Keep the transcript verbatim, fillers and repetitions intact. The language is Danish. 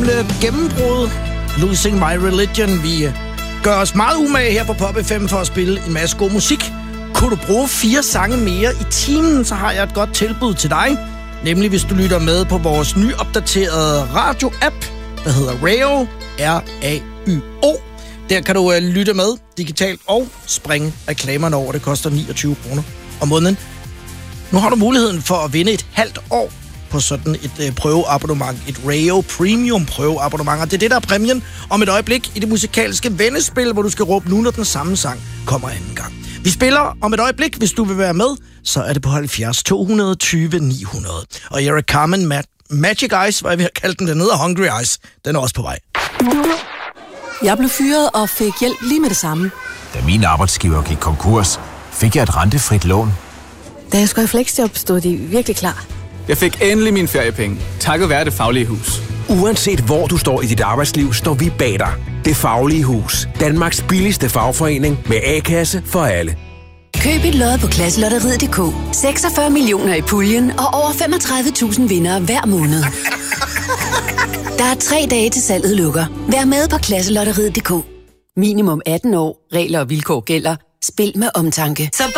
gamle gennembrud. Losing My Religion. Vi gør os meget umage her på Pop F M for at spille en masse god musik. Kunne du bruge fire sange mere i timen, så har jeg et godt tilbud til dig. Nemlig hvis du lytter med på vores nyopdaterede radio-app, der hedder Rayo, R A Y O. Der kan du uh, lytte med digitalt og springe reklamerne over. Det koster niogtyve kroner om måneden. Nu har du muligheden for at vinde et halvt år på sådan et uh, prøveabonnement. Et Rayo Premium prøveabonnement. Og det er det, der er præmien om et øjeblik i det musikalske vennespil, hvor du skal råbe nu, når den samme sang kommer anden gang. Vi spiller om et øjeblik. Hvis du vil være med, så er det på halvfjerds to tyve ni hundrede. Og Eric Carmen, Ma- Magic Eyes, hvad jeg vil kalde den, den hedder Hungry Eyes. Den er også på vej. Jeg blev fyret og fik hjælp lige med det samme. Da min arbejdsgiver gik konkurs, fik jeg et rentefrit lån. Da jeg skulle i fleksjob, stod de virkelig klar. Jeg fik endelig mine feriepenge, takket være Det Faglige Hus. Uanset hvor du står i dit arbejdsliv, står vi bag dig. Det Faglige Hus. Danmarks billigste fagforening med A-kasse for alle. Køb et lod på Klasselotteriet punktum d k. seksogfyrre millioner i puljen og over femogtredive tusind vindere hver måned. Der er tre dage til salget lukker. Vær med på Klasselotteriet punktum d k. Minimum atten år. Regler og vilkår gælder. Spil med omtanke.